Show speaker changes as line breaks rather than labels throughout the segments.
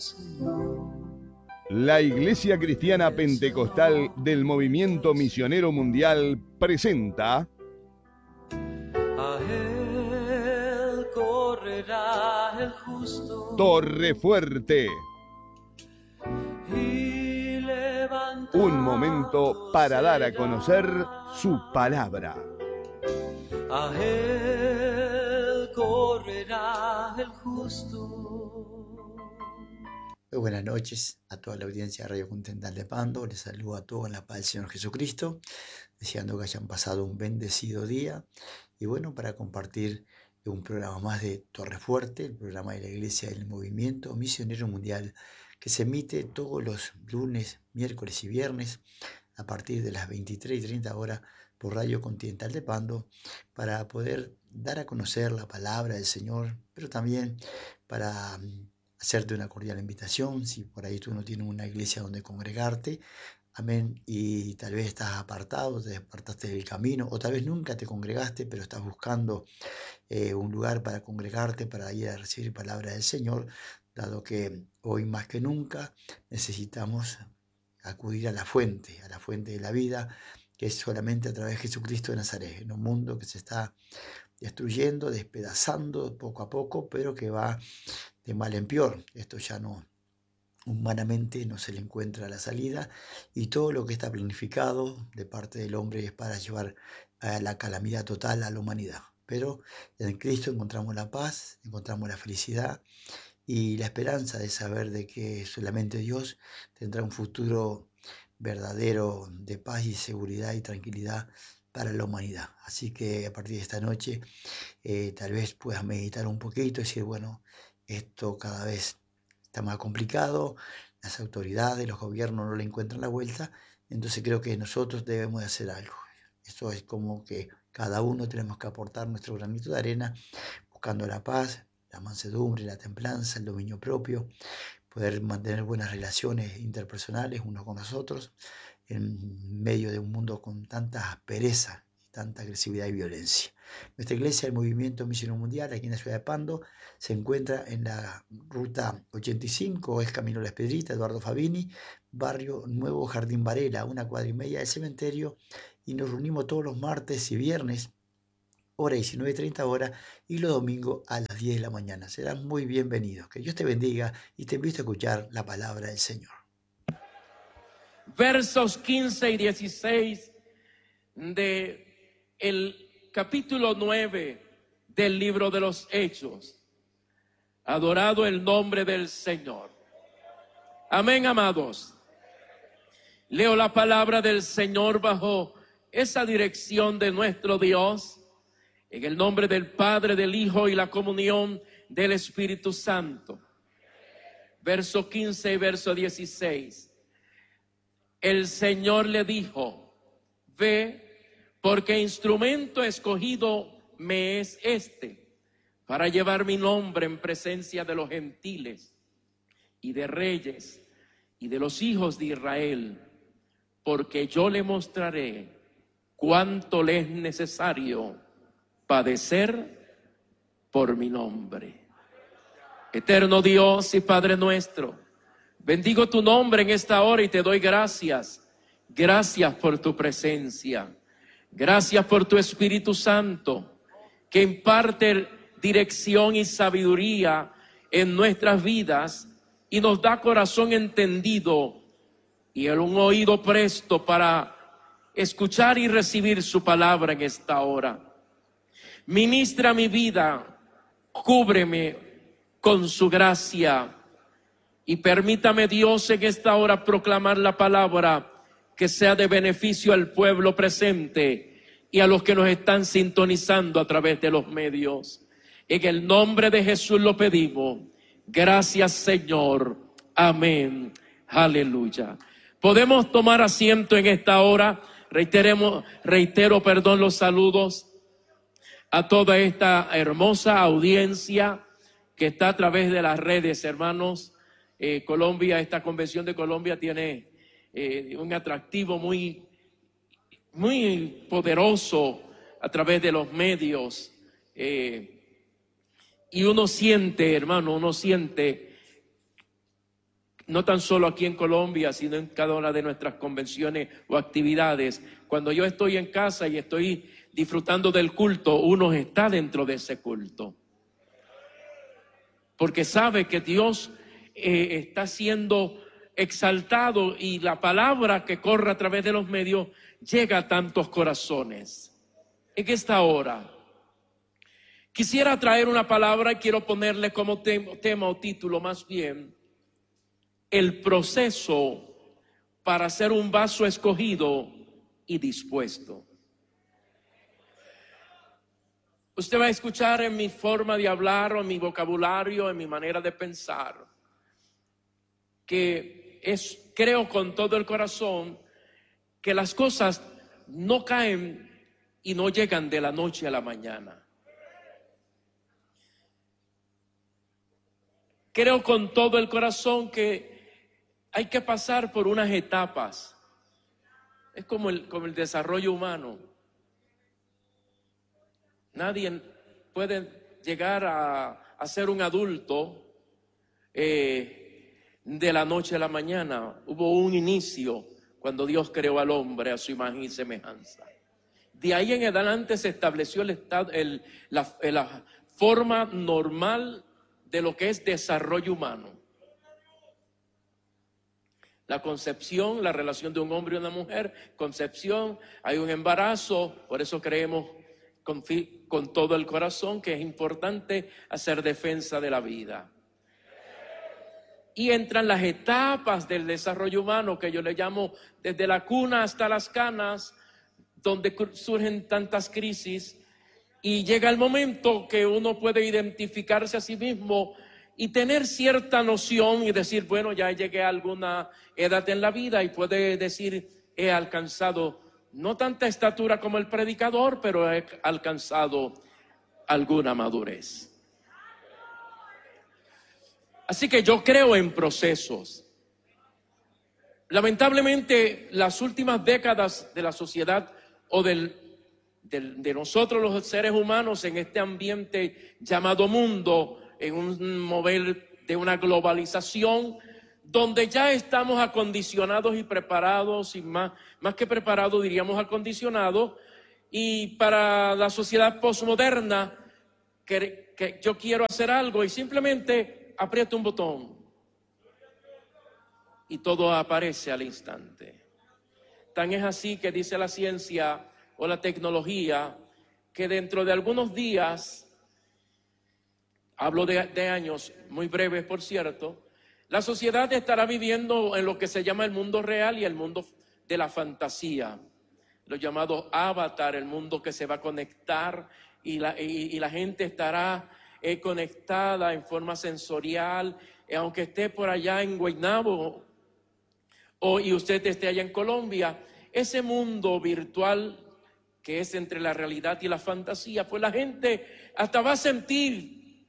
La Iglesia Cristiana Pentecostal del Movimiento Misionero Mundial presenta
A él correrá el justo
Torre Fuerte.
y levantará
Un momento para dar a conocer su palabra.
A él correrá el justo.
Muy buenas noches a toda la audiencia de Radio Continental de Pando. Les saludo a todos en la paz del Señor Jesucristo, deseando que hayan pasado un bendecido día. Y bueno, para compartir un programa más de Torre Fuerte, el programa de la Iglesia del Movimiento Misionero Mundial, que se emite todos los lunes, miércoles y viernes a partir de las 23:30 horas por Radio Continental de Pando, para poder dar a conocer la palabra del Señor, pero también para hacerte una cordial invitación. Si por ahí tú no tienes una iglesia donde congregarte, amén, y tal vez estás apartado, te apartaste del camino, o tal vez nunca te congregaste, pero estás buscando un lugar para congregarte, para ir a recibir palabra del Señor, dado que hoy más que nunca necesitamos acudir a la fuente de la vida, que es solamente a través de Jesucristo de Nazaret, en un mundo que se está destruyendo, despedazando poco a poco, pero que va de mal en peor. Esto ya no, humanamente no se le encuentra la salida, y todo lo que está planificado de parte del hombre es para llevar a la calamidad total a la humanidad. Pero en Cristo encontramos la paz, encontramos la felicidad y la esperanza de saber de que solamente Dios tendrá un futuro verdadero de paz y seguridad y tranquilidad para la humanidad. Así que a partir de esta noche tal vez puedas meditar un poquito y decir, bueno, esto cada vez está más complicado, las autoridades, los gobiernos no le encuentran la vuelta, entonces creo que nosotros debemos de hacer algo. Eso es como que cada uno tenemos que aportar nuestro granito de arena, buscando la paz, la mansedumbre, la templanza, el dominio propio, poder mantener buenas relaciones interpersonales unos con los otros, en medio de un mundo con tanta aspereza, tanta agresividad y violencia. Nuestra iglesia, el Movimiento Misionero Mundial, aquí en la ciudad de Pando, se encuentra en la ruta 85, es Camino Las Pedritas, Eduardo Fabini, barrio Nuevo Jardín Varela, 1,5 cuadras del cementerio, y nos reunimos todos los martes y viernes, hora 19:30 horas, y los domingos a las 10 de la mañana. Serán muy bienvenidos. Que Dios te bendiga y te invito a escuchar la palabra del Señor.
Versos 15 y 16 de el capítulo 9 del libro de los Hechos. Adorado el nombre del Señor. Amén, amados. Leo la palabra del Señor bajo esa dirección de nuestro Dios, en el nombre del Padre, del Hijo y la comunión del Espíritu Santo. Verso 15 y verso 16. El Señor le dijo: ve, porque instrumento escogido me es este, para llevar mi nombre en presencia de los gentiles y de reyes y de los hijos de Israel, porque yo le mostraré cuánto le es necesario padecer por mi nombre. Eterno Dios y Padre nuestro, bendigo tu nombre en esta hora y te doy gracias. Gracias por tu presencia. Gracias por tu Espíritu Santo, que imparte dirección y sabiduría en nuestras vidas y nos da corazón entendido y un oído presto para escuchar y recibir su palabra en esta hora. Ministra mi vida, cúbreme con su gracia y permítame, Dios, en esta hora proclamar la palabra que sea de beneficio al pueblo presente y a los que nos están sintonizando a través de los medios. En el nombre de Jesús lo pedimos. Gracias, Señor. Amén. Aleluya. Podemos tomar asiento en esta hora. Reitero los saludos a toda esta hermosa audiencia que está a través de las redes, hermanos. Colombia, esta convención de Colombia tiene un atractivo muy poderoso a través de los medios. Y uno siente, hermano, no tan solo aquí en Colombia, sino en cada una de nuestras convenciones o actividades. Cuando yo estoy en casa y estoy disfrutando del culto, uno está dentro de ese culto. Porque sabe que Dios está siendo exaltado y la palabra que corre a través de los medios llega a tantos corazones. En esta hora quisiera traer una palabra y quiero ponerle como tema o título más bien: el proceso para ser un vaso escogido y dispuesto. Usted va a escuchar en mi forma de hablar o en mi vocabulario, en mi manera de pensar, que creo con todo el corazón que las cosas no caen y no llegan de la noche a la mañana. Creo con todo el corazón que hay que pasar por unas etapas. Es como el desarrollo humano. Nadie puede llegar a ser un adulto de la noche a la mañana. Hubo un inicio cuando Dios creó al hombre a su imagen y semejanza. De ahí en adelante se estableció la forma normal de lo que es desarrollo humano. La concepción, la relación de un hombre y una mujer, concepción, hay un embarazo, por eso creemos con todo el corazón que es importante hacer defensa de la vida. Y entran las etapas del desarrollo humano que yo le llamo desde la cuna hasta las canas, donde surgen tantas crisis y llega el momento que uno puede identificarse a sí mismo y tener cierta noción y decir, bueno, ya llegué a alguna edad en la vida y puede decir, he alcanzado no tanta estatura como el predicador, pero he alcanzado alguna madurez. Así que yo creo en procesos. Lamentablemente, las últimas décadas de la sociedad o de nosotros los seres humanos en este ambiente llamado mundo, en un mover de una globalización, donde ya estamos acondicionados y preparados, y más que preparados diríamos acondicionados, y para la sociedad posmoderna, que yo quiero hacer algo y simplemente aprieto un botón y todo aparece al instante. Tan es así que dice la ciencia o la tecnología que dentro de algunos días, hablo de años muy breves por cierto, la sociedad estará viviendo en lo que se llama el mundo real y el mundo de la fantasía, lo llamado avatar, el mundo que se va a conectar y la gente estará conectada en forma sensorial, aunque esté por allá en Guaynabo y usted esté allá en Colombia, ese mundo virtual que es entre la realidad y la fantasía, pues la gente hasta va a sentir,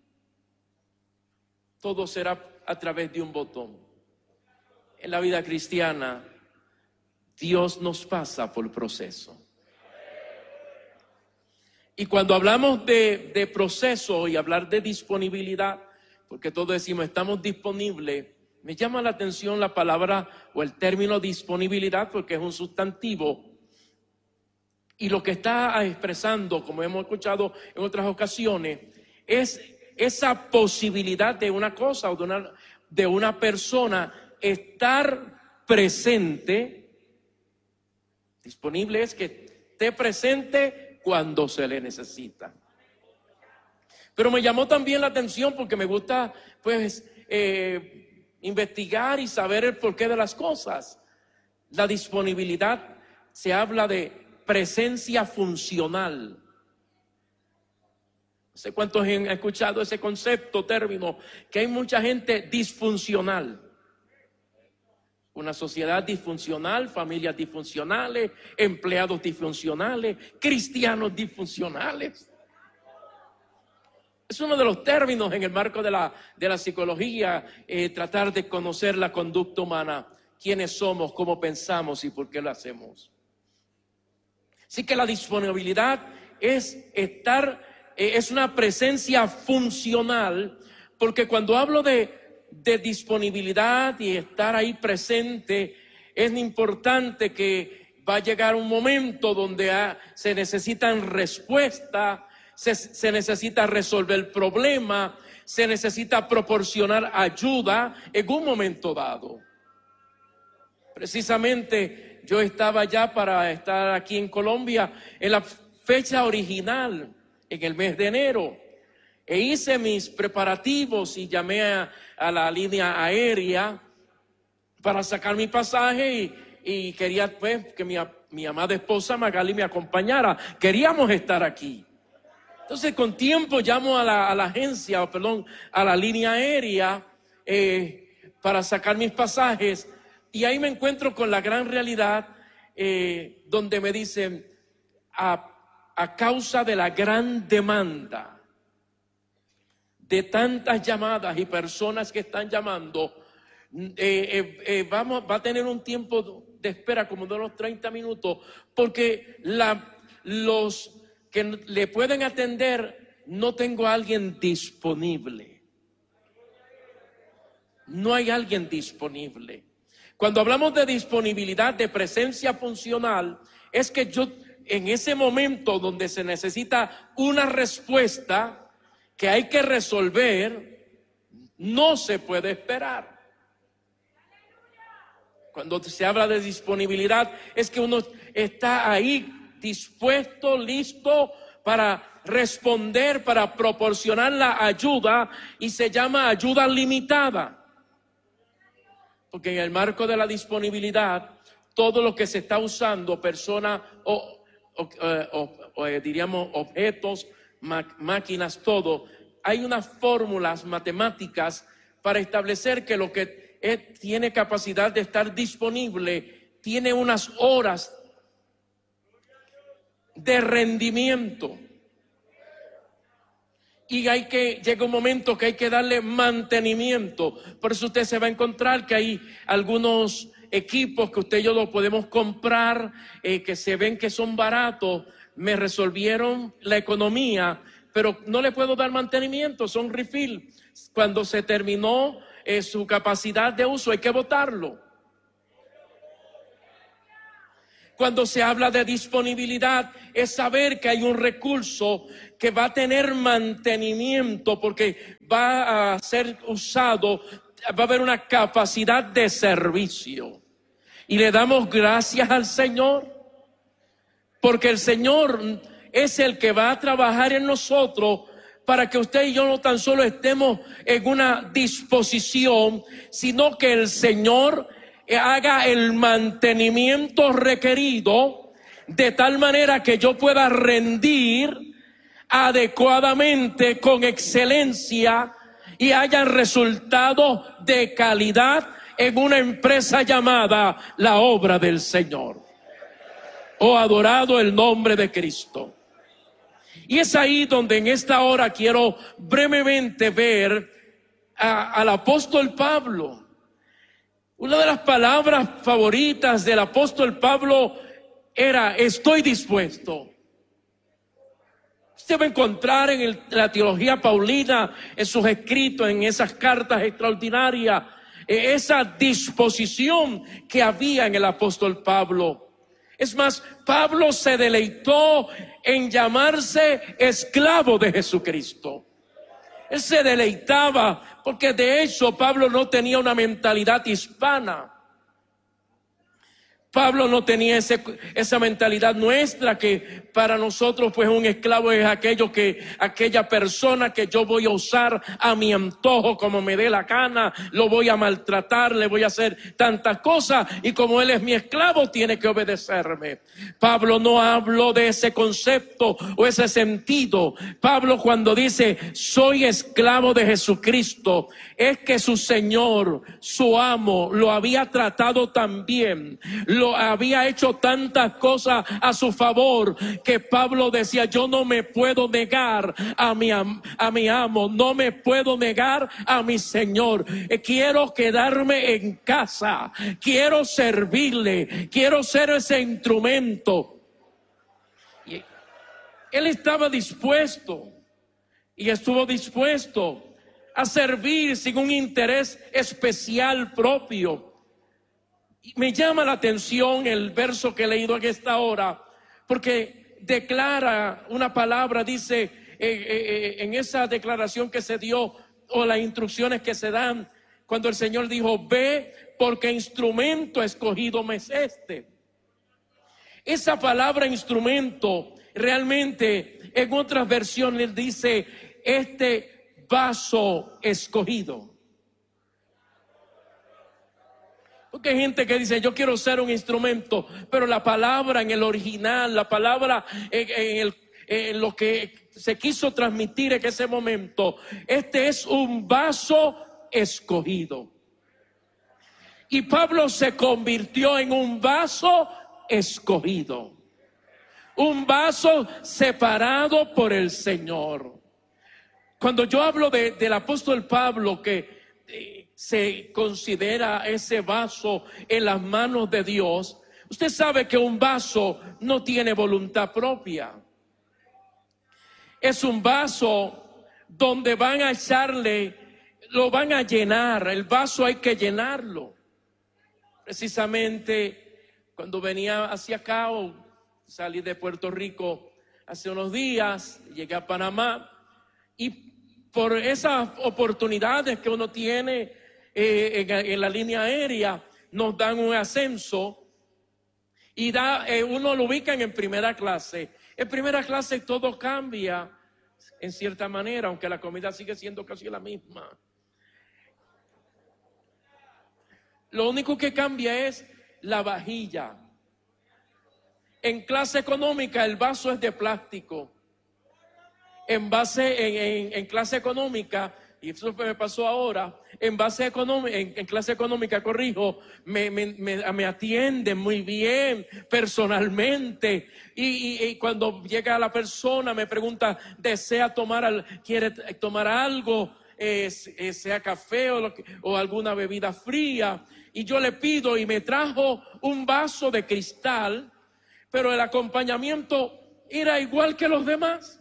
todo será a través de un botón. En la vida cristiana, Dios nos pasa por proceso. Y cuando hablamos de proceso y hablar de disponibilidad, porque todos decimos estamos disponibles, me llama la atención la palabra o el término disponibilidad porque es un sustantivo. Y lo que está expresando, como hemos escuchado en otras ocasiones, es esa posibilidad de una cosa o de una persona estar presente. Disponible es que esté presente cuando se le necesita. Pero me llamó también la atención porque me gusta pues investigar y saber el porqué de las cosas. La disponibilidad se habla de presencia funcional. No sé cuántos han escuchado ese concepto, término, que hay mucha gente disfuncional. Una sociedad disfuncional, familias disfuncionales, empleados disfuncionales, cristianos disfuncionales. Es uno de los términos en el marco de la psicología, tratar de conocer la conducta humana, quiénes somos, cómo pensamos y por qué lo hacemos. Así que la disponibilidad es una presencia funcional, porque cuando hablo de de disponibilidad y estar ahí presente, es importante que va a llegar un momento donde se necesitan respuestas, se necesita resolver el problema, se necesita proporcionar ayuda en un momento dado. Precisamente yo estaba ya para estar aquí en Colombia en la fecha original, en el mes de enero, e hice mis preparativos y llamé a la línea aérea para sacar mi pasaje y quería pues que mi amada esposa Magali me acompañara. Queríamos estar aquí. Entonces con tiempo llamo a la agencia, a la línea aérea para sacar mis pasajes, y ahí me encuentro con la gran realidad donde me dicen, a causa de la gran demanda de tantas llamadas y personas que están llamando, va a tener un tiempo de espera como de unos 30 minutos, porque los que le pueden atender, no tengo a alguien disponible. No hay alguien disponible. Cuando hablamos de disponibilidad, de presencia funcional, es que yo en ese momento donde se necesita una respuesta que hay que resolver, no se puede esperar. Cuando se habla de disponibilidad, es que uno está ahí dispuesto, listo para responder, para proporcionar la ayuda, y se llama ayuda limitada. Porque en el marco de la disponibilidad, todo lo que se está usando, personas diríamos objetos, máquinas, todo, hay unas fórmulas matemáticas para establecer que lo que tiene capacidad de estar disponible tiene unas horas de rendimiento. Y llega un momento que hay que darle mantenimiento. Por eso usted se va a encontrar que hay algunos equipos que usted y yo lo podemos comprar, que se ven que son baratos, me resolvieron la economía, pero no le puedo dar mantenimiento, son refill. Cuando se terminó su capacidad de uso, hay que botarlo. Cuando se habla de disponibilidad, es saber que hay un recurso que va a tener mantenimiento porque va a ser usado, va a haber una capacidad de servicio. Y le damos gracias al Señor, porque el Señor es el que va a trabajar en nosotros para que usted y yo no tan solo estemos en una disposición, sino que el Señor haga el mantenimiento requerido de tal manera que yo pueda rendir adecuadamente, con excelencia, y haya resultados de calidad en una empresa llamada la obra del Señor. Oh, adorado el nombre de Cristo. Y es ahí donde en esta hora quiero brevemente ver al apóstol Pablo. Una de las palabras favoritas del apóstol Pablo era: estoy dispuesto. Usted va a encontrar en la teología paulina, en sus escritos, en esas cartas extraordinarias, esa disposición que había en el apóstol Pablo. Es más, Pablo se deleitó en llamarse esclavo de Jesucristo. Él se deleitaba porque de hecho Pablo no tenía una mentalidad hispana. Pablo no tenía esa mentalidad nuestra, que para nosotros pues un esclavo es aquella persona que yo voy a usar a mi antojo, como me dé la gana, lo voy a maltratar, le voy a hacer tantas cosas, y como él es mi esclavo tiene que obedecerme. Pablo no habló de ese concepto o ese sentido. Pablo, cuando dice soy esclavo de Jesucristo, es que su Señor, su amo, lo había tratado tan bien, lo había hecho tantas cosas a su favor, que Pablo decía: yo no me puedo negar a mi amo, no me puedo negar a mi Señor. Quiero quedarme en casa, quiero servirle, quiero ser ese instrumento. Y él estaba dispuesto y estuvo dispuesto a servir sin un interés especial propio. Y me llama la atención el verso que he leído en esta hora, porque declara una palabra, dice en esa declaración que se dio, o las instrucciones que se dan, cuando el Señor dijo: ve, porque instrumento escogido me es este. Esa palabra instrumento realmente en otras versiones dice: este vaso escogido. Porque hay gente que dice: yo quiero ser un instrumento, pero la palabra en el original, la palabra en lo que se quiso transmitir en ese momento, este es un vaso escogido. Y Pablo se convirtió en un vaso escogido, un vaso separado por el Señor. Cuando yo hablo del apóstol Pablo, que se considera ese vaso en las manos de Dios, usted sabe que un vaso no tiene voluntad propia. Es un vaso donde van a echarle, lo van a llenar. El vaso hay que llenarlo. Precisamente cuando venía hacia acá, o salí de Puerto Rico hace unos días, llegué a Panamá, y por esas oportunidades que uno tiene en la línea aérea, nos dan un ascenso y uno lo ubican en primera clase. En primera clase todo cambia en cierta manera, aunque la comida sigue siendo casi la misma. Lo único que cambia es la vajilla. En clase económica el vaso es de plástico. En clase económica, y eso me pasó ahora, en clase económica, corrijo, me atienden muy bien personalmente, y cuando llega la persona me pregunta: ¿quiere tomar algo? Sea café o alguna bebida fría, y yo le pido, y me trajo un vaso de cristal, pero el acompañamiento era igual que los demás.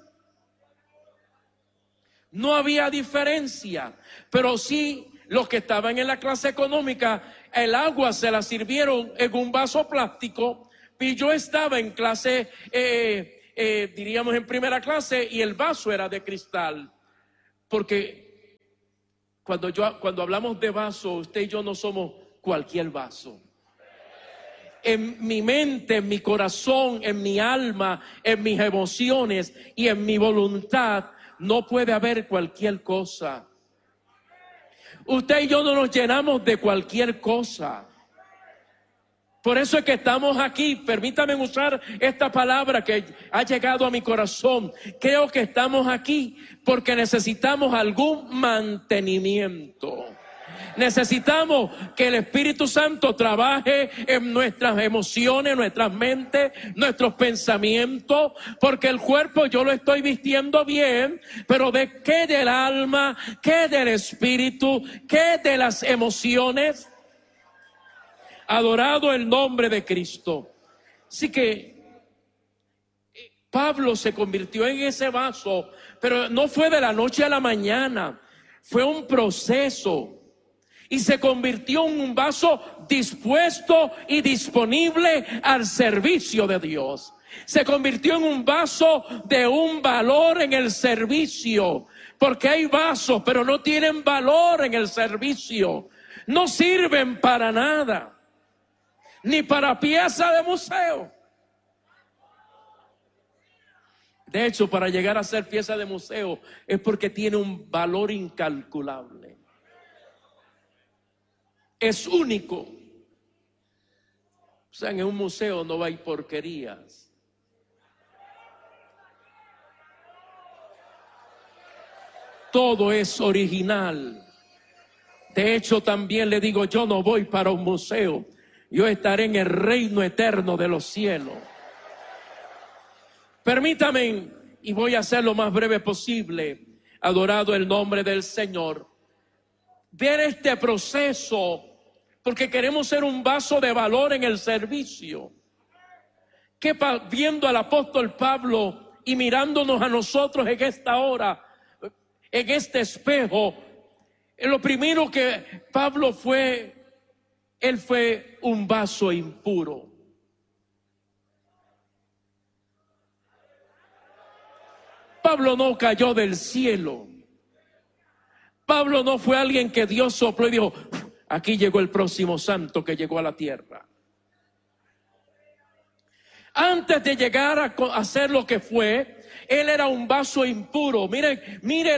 No había diferencia, pero sí los que estaban en la clase económica, el agua se la sirvieron en un vaso plástico, y yo estaba en clase, diríamos en primera clase, y el vaso era de cristal. Porque cuando hablamos de vaso, usted y yo no somos cualquier vaso. En mi mente, en mi corazón, en mi alma, en mis emociones y en mi voluntad, no puede haber cualquier cosa. Usted y yo no nos llenamos de cualquier cosa. Por eso es que estamos aquí. Permítame usar esta palabra que ha llegado a mi corazón. Creo que estamos aquí porque necesitamos algún mantenimiento. Necesitamos que el Espíritu Santo trabaje en nuestras emociones, nuestras mentes, nuestros pensamientos, porque el cuerpo yo lo estoy vistiendo bien, pero ¿de qué del alma? ¿Qué del espíritu? ¿Qué de las emociones? Adorado el nombre de Cristo. Así que Pablo se convirtió en ese vaso, pero no fue de la noche a la mañana, fue un proceso. Y se convirtió en un vaso dispuesto y disponible al servicio de Dios. Se convirtió en un vaso de un valor en el servicio. Porque hay vasos, pero no tienen valor en el servicio. No sirven para nada. Ni para pieza de museo. De hecho, para llegar a ser pieza de museo es porque tiene un valor incalculable. Es único. O sea, en un museo no hay porquerías. Todo es original. De hecho, también le digo, yo no voy para un museo. Yo estaré en el reino eterno de los cielos. Permítame, y voy a hacer lo más breve posible, adorado el nombre del Señor, ver este proceso. Porque queremos ser un vaso de valor en el servicio. Que viendo al apóstol Pablo y mirándonos a nosotros en esta hora, en este espejo, Lo primero que Pablo fue, él fue un vaso impuro. Pablo no cayó del cielo. Pablo no fue alguien que Dios sopló y dijo, aquí llegó el próximo santo que llegó a la tierra. Antes de llegar a ser lo que fue, él era un vaso impuro. Mire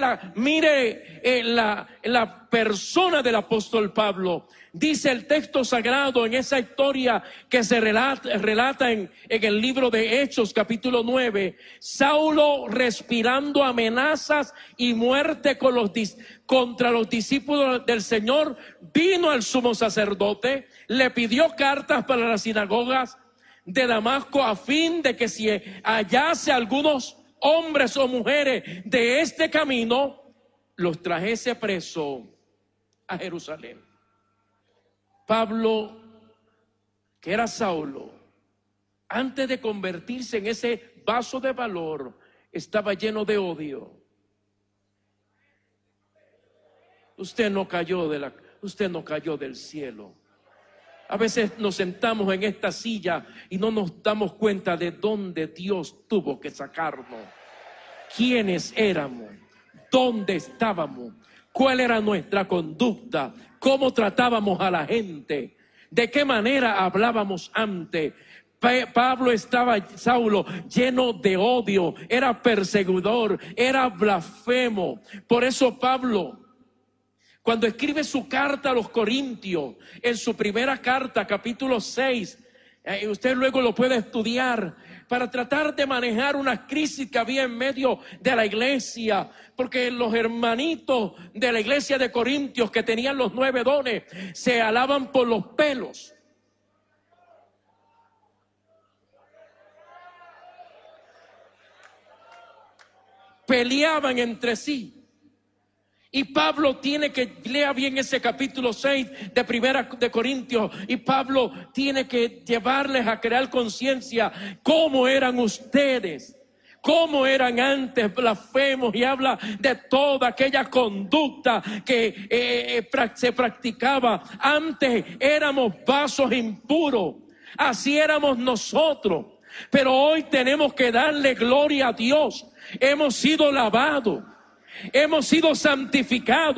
la persona del apóstol Pablo. Dice el texto sagrado en esa historia que se relata en el libro de Hechos capítulo 9. Saulo, respirando amenazas y muerte contra los discípulos del Señor, vino al sumo sacerdote, le pidió cartas para las sinagogas de Damasco a fin de que si hallase algunos hombres o mujeres de este camino, los trajese preso a Jerusalén. Pablo, que era Saulo, antes de convertirse en ese vaso de valor, estaba lleno de odio. Usted no cayó del cielo. A veces nos sentamos en esta silla y no nos damos cuenta de dónde Dios tuvo que sacarnos. ¿Quiénes éramos? ¿Dónde estábamos? ¿Cuál era nuestra conducta? ¿Cómo tratábamos a la gente? ¿De qué manera hablábamos antes? Saulo, lleno de odio, era perseguidor, era blasfemo. Por eso Pablo, cuando escribe su carta a los Corintios, en su primera carta, capítulo 6, usted luego lo puede estudiar, para tratar de manejar una crisis que había en medio de la iglesia, porque los hermanitos de la iglesia de Corintios que tenían los 9 dones, se alaban por los pelos. Peleaban entre sí. Y Pablo tiene que, lea bien ese capítulo 6 de Primera de Corintios, y Pablo tiene que llevarles a crear conciencia cómo eran ustedes, cómo eran antes blasfemos, y habla de toda aquella conducta que se practicaba. Antes éramos vasos impuros, así éramos nosotros, pero hoy tenemos que darle gloria a Dios. Hemos sido lavados, hemos sido santificados.